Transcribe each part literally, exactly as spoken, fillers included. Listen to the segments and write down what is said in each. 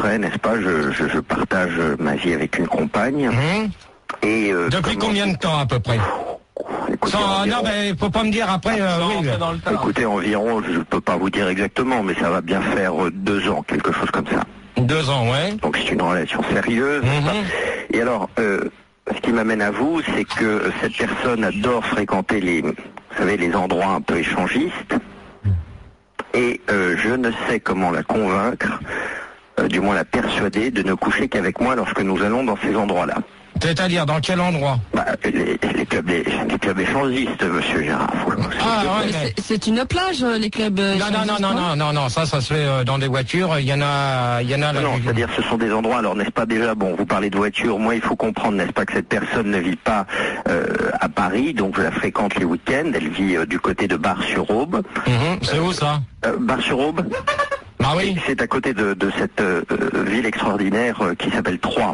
après, n'est-ce pas, je, je, je partage ma vie avec une compagne. Mmh. Et euh, depuis comment... combien de temps à peu près? Écoutez, Sans, environ... Non, mais faut pas me dire après. Euh, oui, mais... dans le tas. Écoutez, environ, je peux pas vous dire exactement, mais ça va bien faire euh, deux ans, quelque chose comme ça. Deux ans, ouais. Donc c'est une relation sérieuse. Mmh. Et alors, euh, ce qui m'amène à vous, c'est que cette personne adore fréquenter les, vous savez, les endroits un peu échangistes. Et euh, je ne sais comment la convaincre, euh, du moins la persuader, de ne coucher qu'avec moi lorsque nous allons dans ces endroits-là. C'est-à-dire, dans quel endroit? Bah, les, les, clubs, les, les clubs échangistes, monsieur Gérard. Ah, ouais, mais... C'est une plage, les clubs non, non, non, non, non, non, non, ça, ça se fait euh, dans des voitures. Il y en a, il y en a. Non, non, c'est-à-dire, ce sont des endroits. Alors, n'est-ce pas déjà, bon, vous parlez de voitures. Moi, il faut comprendre, n'est-ce pas, que cette personne ne vit pas euh, à Paris, donc je la fréquente les week-ends. Elle vit euh, du côté de Bar-sur-Aube. Mmh, c'est euh, où ça? euh, Bar-sur-Aube. Ah oui. C'est à côté de, de cette euh, ville extraordinaire euh, qui s'appelle Troyes.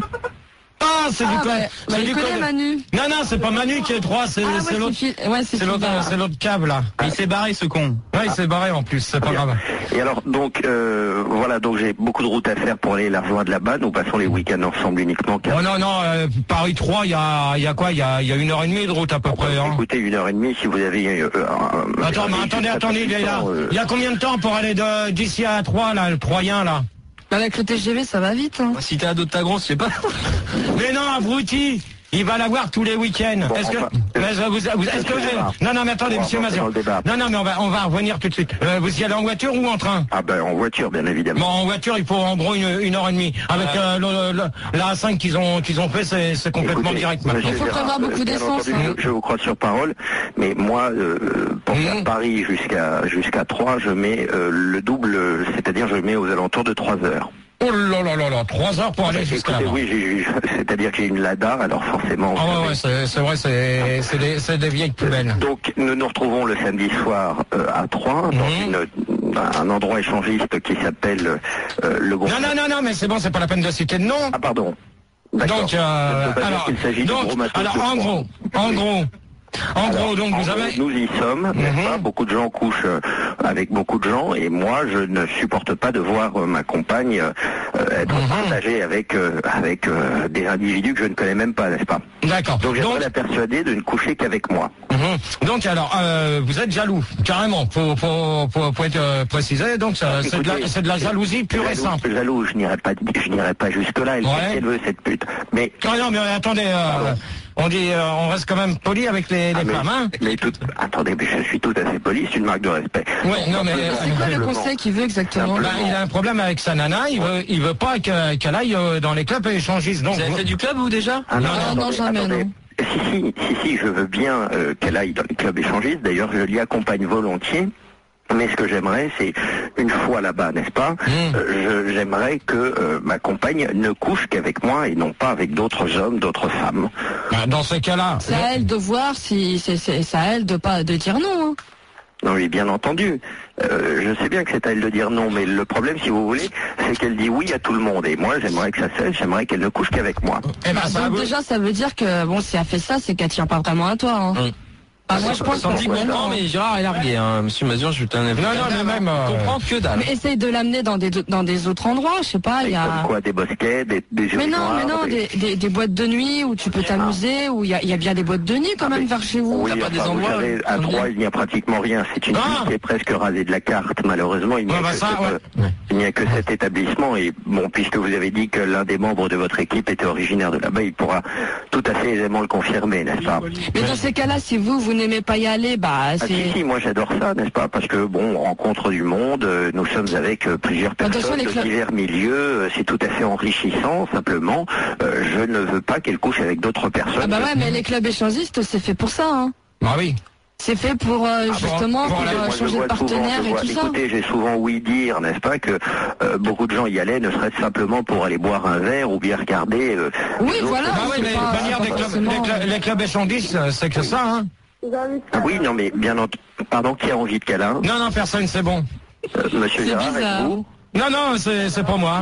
Ah, c'est ah, du bah, côté. Bah, il connaît Manu. Non, non, c'est pas Manu qui est trois, c'est ah, ouais, ouais, l'autre. Ouais, c'est l'autre, c'est l'autre câble là. Ah. Il s'est barré ce con. Ouais, il s'est barré en plus, c'est pas grave. Et alors, donc, euh, voilà, donc j'ai beaucoup de routes à faire pour aller la rejoindre là-bas. Nous passons les week-ends ensemble uniquement. Oh non, non, euh, Paris trois, il y a, y a quoi? Il y a, y a une heure et demie de route à peu oh, près. Hein. Écoutez, une heure et demie, si vous avez. Euh, un, Attends, mais attendez, attendez, il y a, euh... y a combien de temps pour aller de, d'ici à Troyes, là, le Troyen, là? Avec le T G V, ça va vite. Hein. Si t'es ado de ta grosse, je sais pas. Mais non, abruti! Il va la voir tous les week-ends. Bon, est-ce que, enfin, vous, vous, vous, est-ce que vous, non, non, mais attendez, monsieur Mazur. Non, non, mais on va, on va revenir tout de suite. Euh, vous y allez en voiture ou en train? Ah ben, en voiture, bien évidemment. Bon, en voiture, il faut en gros une, une heure et demie. Avec euh, le, le, la A cinq qu'ils ont, qu'ils ont fait, c'est, c'est complètement Écoutez, direct maintenant. Il faut prévoir beaucoup d'essence. Hein. Je, je vous crois sur parole, mais moi, euh, pour mmh. faire Paris jusqu'à, jusqu'à Troyes, je mets euh, le double, c'est-à-dire je mets aux alentours de trois heures. Oh là là là là, trois heures pour aller bah, jusqu'à là. Oui, j'ai, c'est-à-dire que j'ai une Lada, alors forcément... Ah ouais, ouais, c'est, c'est vrai, c'est, c'est, des, c'est des vieilles poubelles. Donc, nous nous retrouvons le samedi soir euh, à Troyes, mmh. dans une, un endroit échangiste qui s'appelle euh, le Gros... Non, non, non, non, mais c'est bon, c'est pas la peine de citer de nom. Ah, pardon. D'accord. Donc, euh, alors, donc, alors en gros, en gros... En Alors, gros, donc en vous gros, avez... Nous y sommes, mmh. n'est-ce pas? Beaucoup de gens couchent euh, avec beaucoup de gens, et moi, je ne supporte pas de voir euh, ma compagne euh, être mmh. partagée avec euh, avec euh, des individus que je ne connais même pas, n'est-ce pas? D'accord. Donc j'aimerais donc... la persuader de ne coucher qu'avec moi. Mmh. Donc alors, euh, vous êtes jaloux, carrément. Faut faut faut, faut être euh, précisé. Donc ça, c'est, de la, c'est de la jalousie pure jaloux, et simple. Jaloux, je n'irai pas, je n'irai pas jusque là. Elle ouais. sait qu'elle veut cette pute. Mais non, non, mais attendez. Euh, On dit, euh, on reste quand même poli avec les, les ah, mais, femmes, hein. Mais tout, attendez, mais je suis tout à fait poli, c'est une marque de respect. Oui, non, mais c'est quoi le conseil qu'il veut exactement? Bah, il a un problème avec sa nana, il veut, il veut pas qu'elle, qu'elle aille dans les clubs échangistes. Donc, vous avez fait du club vous déjà? Ah, non, non, non, non, jamais, attendez. non. Si, si, si, si, je veux bien euh, qu'elle aille dans les clubs échangistes. D'ailleurs, je l'y accompagne volontiers. Mais ce que j'aimerais, c'est une fois là-bas, n'est-ce pas? mmh. euh, je, J'aimerais que euh, ma compagne ne couche qu'avec moi et non pas avec d'autres hommes, d'autres femmes. Bah, dans ces cas-là, c'est à elle de voir si c'est, c'est, c'est à elle de pas de dire non. Hein. Non, oui, bien entendu. Euh, je sais bien que c'est à elle de dire non, mais le problème, si vous voulez, c'est qu'elle dit oui à tout le monde. Et moi, j'aimerais que ça cesse, j'aimerais qu'elle ne couche qu'avec moi. Eh ben, ça donc déjà, ça veut dire que bon, si elle fait ça, c'est qu'elle tient pas vraiment à toi. Hein. Mmh. Ah, moi, je pense que dit bon, mais Gérard est largué, hein. Monsieur Mazur, je t'en ai non, non, mais même, euh... comprends que dalle. Mais essaye de l'amener dans des, dans des autres endroits, je sais pas, il y a. Quoi, des bosquets, des, des Mais non, mais non, des, des, des, des boîtes de nuit où tu peux t'amuser, où il y a, il y a bien des boîtes de nuit quand ah, même vers chez vous. Oui, T'as enfin, pas des endroits. Vous savez, à Troyes, il n'y a pratiquement rien. C'est une ah. ville qui est presque rasée de la carte. Malheureusement, il n'y a, ouais, bah que, ça, cet, ouais. euh, il n'y a que cet établissement. Et bon, puisque vous avez dit que l'un des membres de votre équipe était originaire de là-bas, il pourra tout à fait aisément le confirmer, n'est-ce pas? Mais dans ces cas-là, si vous, vous n'aimez pas y aller, bah, c'est... Ah, si, si, moi j'adore ça, n'est-ce pas? Parce que, bon, on rencontre du monde, euh, nous sommes avec euh, plusieurs personnes de divers milieux, euh, c'est tout à fait enrichissant, simplement, euh, je ne veux pas qu'elle couche avec d'autres personnes. Ah bah ouais, mais les clubs échangistes, c'est fait pour ça, hein. Bah oui. C'est fait pour, euh, ah justement, bon, pour bon, euh, changer de partenaire souvent, et vois, tout écoutez, ça. Écoutez, j'ai souvent ouï dire, n'est-ce pas, que euh, beaucoup de gens y allaient, ne serait-ce simplement pour aller boire un verre ou bien regarder... Euh, oui, voilà. Bah oui, mais pas, manière des clubs, les, clubs, les clubs échangistes, c'est que ça, hein. Ah oui, non, mais bien entendu. Pardon, qui a envie de câlin? Non, non, personne, c'est bon. Euh, Monsieur Gérard, avec vous? Non, non, c'est, c'est pas moi.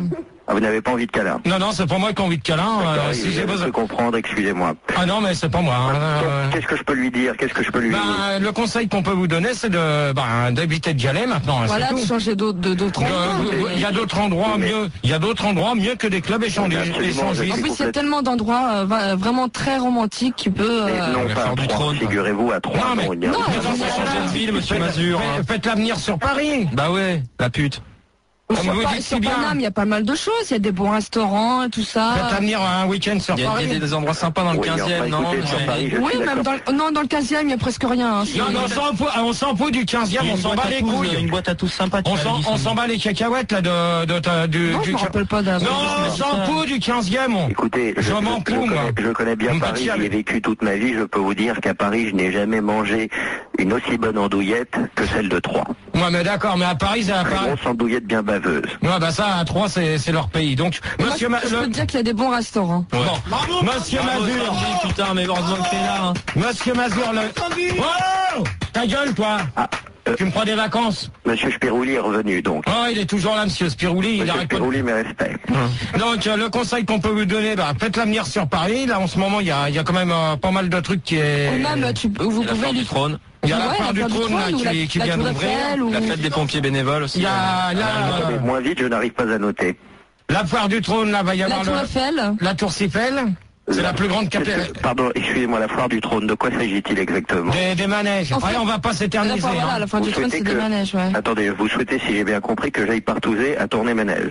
Ah, vous n'avez pas envie de câlin? Non, non, c'est pas moi qui ai envie de câlin. Euh, si j'ai besoin de comprendre, excusez-moi. Ah non, mais c'est pas moi. Hein. Euh... Qu'est-ce que je peux lui dire? Qu'est-ce que je peux lui ben, dire? Le conseil qu'on peut vous donner, c'est de ben, d'éviter d'y aller maintenant. Voilà, de changer d'autres endroits. Il y a d'autres endroits mais... mieux. Il y a d'autres endroits mieux que des clubs échangistes. En plus, il y a tellement d'endroits euh, vraiment très romantiques qui peut. Euh... Non, pas du trône. Figurez-vous à Troyes. Non, mais non, non, changer de ville, Monsieur Mazur. Faites l'avenir sur Paris. Bah ouais, la pute. Sur, par, sur Paname, il y a pas mal de choses. Il y a des bons restaurants, tout ça. Faites venir un week-end sur Paris. Il y a des endroits sympas dans le oui, quinzième, non Paris, oui, même dans, non, dans le quinzième, il n'y a presque rien. Hein. Non, non, on s'en fout du quinzième, on s'en bat les couilles. Il y a une boîte à tous sympa. On s'en bat les cacahuètes, là, de, de, de, du, non, du, je me rappelle pas d'un. Non, on s'en fout du quinzième. Écoutez, je, m'en fous, moi. Je connais bien Paris, j'y ai vécu toute ma vie. Je peux vous dire qu'à Paris, je n'ai jamais mangé une aussi bonne andouillette que celle de Troyes. Ouais, mais d'accord, mais à Paris, c'est à Paris. Une grosse andouillette bien baveuse. Ouais, bah ça, à Troyes, c'est leur pays. Donc, moi, monsieur Mazur. Je peux te dire qu'il y a des bons restaurants. Ouais. Bon, monsieur Mazur. Putain, mais heureusement que t'es là. Monsieur Mazur, le. Oh, ta gueule, toi. Ah. Euh, tu me prends des vacances? Monsieur Spirouli est revenu, donc. Oh, il est toujours là, monsieur Spirouli. Monsieur il Spirouli, mes respects. Hum. Donc, euh, le conseil qu'on peut vous donner, bah, faites l'avenir sur Paris. Là, en ce moment, il y a, y a quand même euh, pas mal de trucs qui est... Ou même, tu, vous pouvez lui... du trône. Il y a ouais, la foire du trône, là, qui, la, qui la vient d'ouvrir. Ou... La fête des pompiers bénévoles aussi. Il y a, là, euh, moins vite, je n'arrive pas à noter. La foire du trône, là, va y avoir la tour le... Eiffel. La tour Eiffel. C'est la, la plus grande capitale. Pardon, excusez-moi, la foire du trône, de quoi s'agit-il exactement? Des, des manèges. Enfin, ouais, on va pas s'éterniser. La, voilà, hein. la foire du trône, c'est que... des manèges, ouais. Attendez, vous souhaitez, si j'ai bien compris, que j'aille partouzer à tourner manège?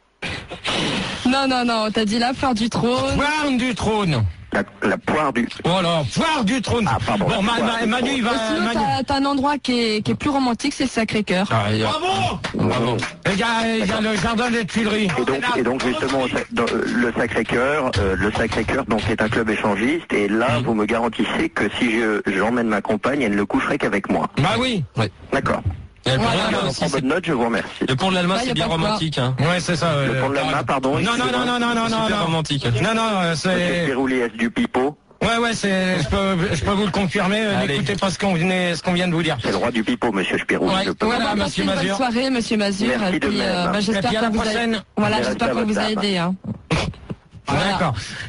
Non, non, non, t'as dit la foire du trône. Foire du trône. La, la poire du... Oh là, foire du trône. Ah, pardon. Bon, ma, ma, Manu, il va... Sinon, Manu... t'as un endroit qui est, qui est plus romantique, c'est le Sacré-Cœur. Ah, bravo. Bravo. Il y a, il y a le jardin des Tuileries. Et donc, et donc justement, dans le Sacré-Cœur, euh, le Sacré-Cœur, donc, est un club échangiste. Et là, mmh. vous me garantissez que si je j'emmène ma compagne, elle ne coucherait qu'avec moi. Bah oui. Ouais. D'accord. Et le pont voilà, de l'Alma aussi, bonne note, je vous remercie. Le pont de l'Alma, ouais, c'est bien romantique. Hein. Ouais, c'est ça. Le euh, pont de l'Alma, pardon. Non, non, non, non, non, non, non, super non. romantique. Non, non, c'est... Spirouli, est-ce du pipeau? Ouais, ouais, c'est, je peux, je peux vous le confirmer. N'écoutez pas ce qu'on venait, ce qu'on vient de vous dire. C'est le roi du pipeau, monsieur Spirouli. Ouais, voilà, monsieur Mazur. Bonne soirée, monsieur Mazur. Merci et puis, de même. euh, bah, j'espère que vous a... voilà, j'espère qu'on vous a aidé. Hein. Voilà. D'accord.